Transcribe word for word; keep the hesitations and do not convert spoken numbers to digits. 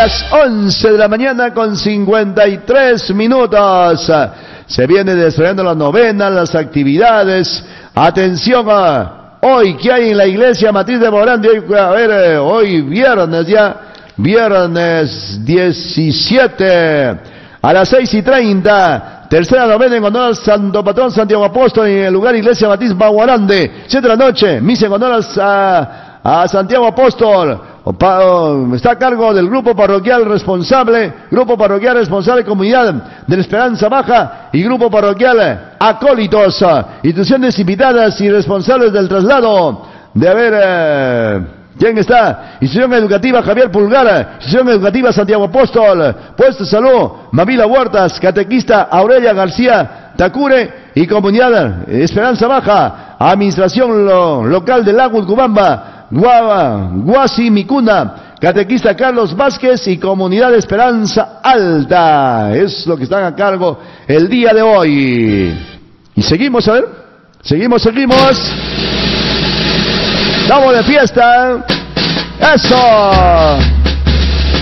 las once de la mañana con cincuenta y tres minutos. Se viene desarrollando la novena, las actividades. Atención a hoy, ¿qué hay en la iglesia matriz de Morandi? A ver, hoy viernes ya, viernes diecisiete, a las seis y treinta. Tercera novena en honor al Santo Patrón Santiago Apóstol en el lugar Iglesia Matriz Baguarande. Siete de la noche, misa en honor a, a Santiago Apóstol. Está a cargo del grupo parroquial responsable, grupo parroquial responsable Comunidad de la Esperanza Baja y grupo parroquial Acólitos, instituciones invitadas y responsables del traslado. De haber... Eh, ¿quién está? Institución Educativa Javier Pulgar, Institución Educativa Santiago Apóstol, Puesto de Salud Mavila Huertas, Catequista Aurelia García Tacure y Comunidad Esperanza Baja, Administración lo, Local del Lago Cubamba, Guava, Guasi Micuna, Catequista Carlos Vázquez y Comunidad Esperanza Alta. Es lo que están a cargo el día de hoy. Y seguimos, a ver, seguimos, seguimos. ¡Estamos de fiesta! ¡Eso!